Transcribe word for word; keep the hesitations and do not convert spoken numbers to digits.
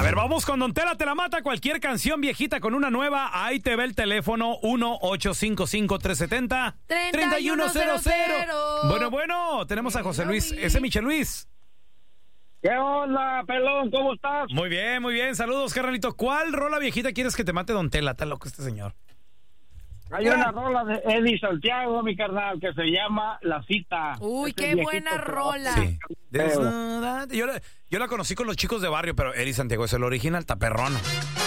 ver, vamos con Don Tela te la mata. Cualquier canción viejita con una nueva, ahí te ve el teléfono uno ocho cinco cinco, tres siete cero, tres uno cero cero. Bueno, bueno, tenemos a José Luis. Ese es Michel Luis. ¿Qué onda, pelón? ¿Cómo estás? Muy bien, muy bien. Saludos, carnalito. ¿Cuál rola viejita quieres que te mate Don Tela? Está loco este señor. Hay una rola de Eddie Santiago, mi carnal, que se llama La Cita. Uy, Este qué viejito buena que- rola. Sí. Desnúdate. Yo la, yo la conocí con los chicos de barrio, pero Eddie Santiago es el original, taperrón.